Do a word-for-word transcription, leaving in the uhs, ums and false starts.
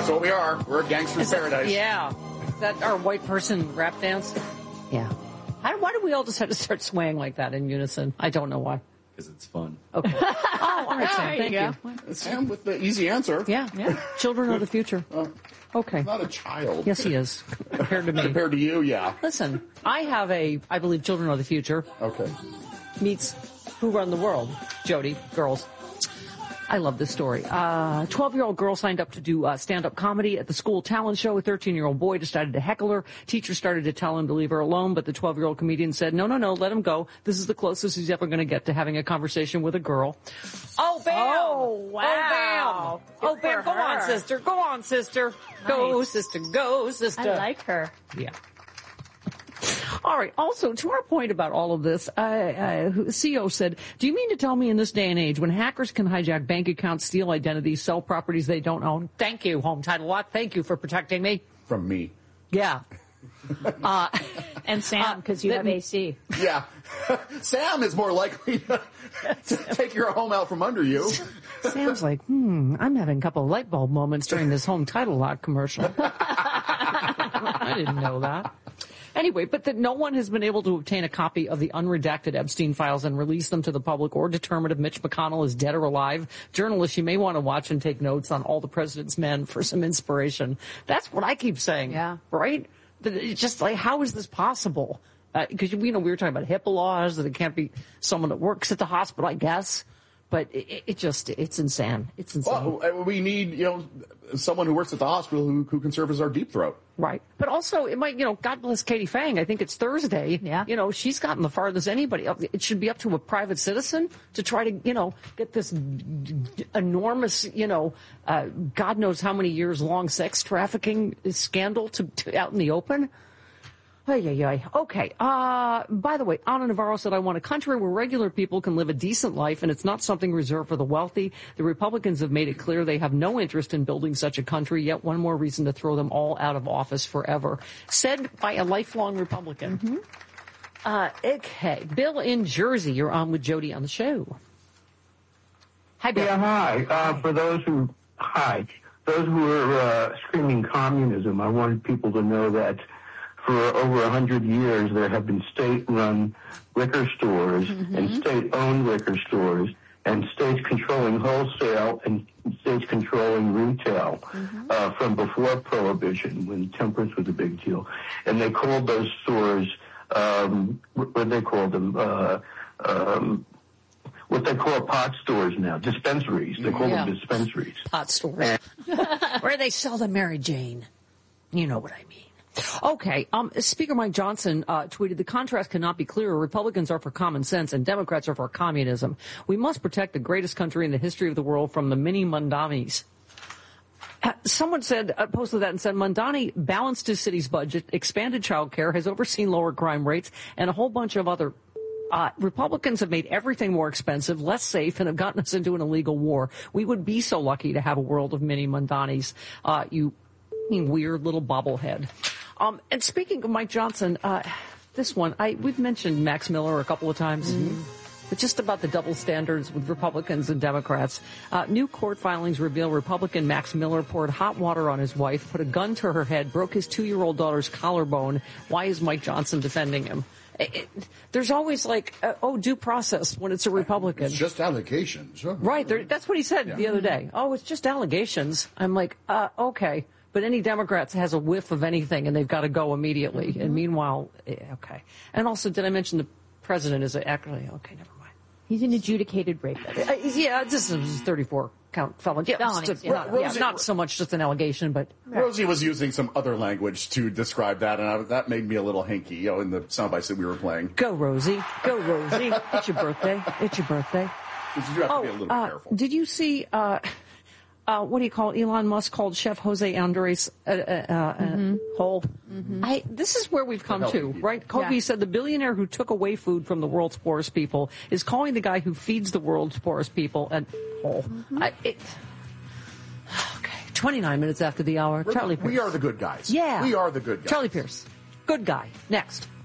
That's what we are. We're a gangster's paradise. Yeah. Is that our white person rap dance? Yeah. How, why do we all just have to start swaying like that in unison? I don't know why. Because it's fun. Okay. Oh, all right, Sam. Thank you. you. Sam with the easy answer. Yeah. yeah. Children are the future. Uh, okay. He's not a child. Yes, he is. Compared to me. Compared to you, yeah. Listen, I have a, I believe children are the future. Okay. Meets Who Run the World. Jody, girls. I love this story. Uh, twelve-year-old girl signed up to do uh, stand-up comedy at the school talent show. A thirteen-year-old boy decided to heckle her. Teacher started to tell him to leave her alone, but the twelve-year-old comedian said, no, no, no, let him go. This is the closest he's ever going to get to having a conversation with a girl. Oh, bam! Oh, wow. Oh, bam! Oh, bam! Go on, sister. Go on, sister. Go, Nice. sister. Go, sister. I like her. Yeah. All right. Also, to our point about all of this, uh, uh, C E O said, do you mean to tell me in this day and age when hackers can hijack bank accounts, steal identities, sell properties they don't own? Thank you, Home Title Lock. Thank you for protecting me. From me. Yeah. uh, and Sam, because uh, you have A C. Yeah. Sam is more likely to, to take your home out from under you. Sam's like, hmm, I'm having a couple of light bulb moments during this Home Title Lock commercial. I didn't know that. Anyway, but that no one has been able to obtain a copy of the unredacted Epstein files and release them to the public or determine if Mitch McConnell is dead or alive. Journalists, you may want to watch and take notes on All the President's Men for some inspiration. That's what I keep saying. Yeah. Right? That it's just like, how is this possible? Because, uh, you know, we were talking about HIPAA laws, that it can't be someone that works at the hospital, I guess. But it, it just, it's insane. It's insane. Well, we need, you know, someone who works at the hospital who, who can serve as our deep throat. Right. But also, it might, you know, God bless Katie Fang. I think it's Thursday. Yeah. You know, she's gotten the farthest anybody. It should be up to a private citizen to try to, you know, get this enormous, you know, uh, God knows how many years long sex trafficking scandal to, to out in the open. Ay, ay, ay. Okay. Uh, by the way, Ana Navarro said, I want a country where regular people can live a decent life and it's not something reserved for the wealthy. The Republicans have made it clear they have no interest in building such a country. Yet one more reason to throw them all out of office forever. Said by a lifelong Republican. Mm-hmm. Uh, okay. Bill in Jersey, you're on with Jody on the show. Hi, Bill. Yeah, hi. Uh, for those who, hi, those who are uh, screaming communism, I wanted people to know that for over a hundred years, there have been state-run liquor stores mm-hmm. and state-owned liquor stores and states controlling wholesale and states controlling retail mm-hmm. uh, from before Prohibition, when temperance was a big deal. And they called those stores, um, what did they call them? Uh, um, what they call pot stores now, dispensaries. They call yeah. them dispensaries. Pot stores. Where they sell the Mary Jane. You know what I mean. Okay. Um, Speaker Mike Johnson uh, tweeted, the contrast cannot be clearer. Republicans are for common sense and Democrats are for communism. We must protect the greatest country in the history of the world from the mini Mandanis. Uh, someone said, uh, posted that and said, Mandani balanced his city's budget, expanded child care, has overseen lower crime rates, and a whole bunch of other Uh, Republicans have made everything more expensive, less safe, and have gotten us into an illegal war. We would be so lucky to have a world of mini Mandanis. Uh, you weird little bobblehead. Um, and speaking of Mike Johnson, uh, this one, I, we've mentioned Max Miller a couple of times, mm-hmm. but just about the double standards with Republicans and Democrats. Uh, new court filings reveal Republican Max Miller poured hot water on his wife, put a gun to her head, broke his two-year-old daughter's collarbone. Why is Mike Johnson defending him? It, it, there's always like, uh, oh, due process when it's a Republican. It's just allegations. Right. There, that's what he said yeah. the other day. Oh, it's just allegations. I'm like, uh, okay. But any Democrats has a whiff of anything and they've got to go immediately. Mm-hmm. And meanwhile, okay. And also, did I mention the president is actually, okay, never mind. He's an adjudicated rapist. Uh, yeah, this is thirty-four count felon. Yeah, Felonies, just, yeah. Not, yeah, not so much just an allegation, but. Rosie was using some other language to describe that, and I, that made me a little hinky, you know, in the soundbites that we were playing. Go, Rosie. Go, Rosie. It's your birthday. It's your birthday. You have oh, to be a little uh, careful. Did you see, uh, uh, what do you call it? Elon Musk called Chef Jose Andres uh, uh, mm-hmm. uh, whole. Mm-hmm. I, this is where we've come to, right? Kobe yeah. said the billionaire who took away food from the world's poorest people is calling the guy who feeds the world's poorest people a whole. Mm-hmm. I, it, okay, twenty-nine minutes after the hour. We're, Charlie Pierce. We are the good guys. Yeah. We are the good guys. Charlie Pierce. Good guy. Next.